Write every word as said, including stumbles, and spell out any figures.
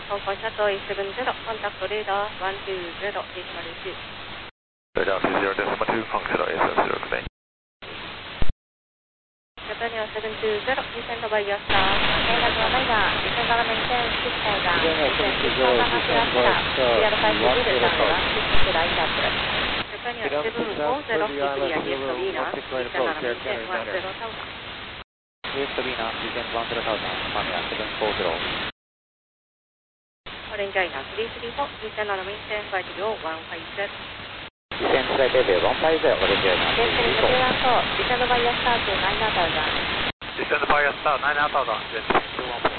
航行シャトルセブンゼロ、コンタクトレーダーワンツーゼロ、デシマルツー。 レーダーゼロデシマルツー、コンタクトエーセブンゼロくだい。 ジャパニアセブンツーゼロ、ディセンドバイヤースター。 連絡のないが、ディセンドのメンテンシステムが、ディセンシステムが発らした、リアルファイブゼロダウンはシステムラインアップ。 ジャパニアセブンフォーゼロ、キクリアイエストビーナ、ディセンドのメンテンワンゼロタウザン。 イエストビーナ、ディセンドワンゼロタウザン、ジャパニアセブンフォーゼロ。 オレンジアイナスリースリーフォー、ディセンドのメンテンファイブゼロワンファイブゼロ。 ディセンドフライトレベルワンファイブゼロ、オレンジアイナスリースリーフォー。ディセンドバイヤースタートナインアウトザン。 Descend by your star, nine out of the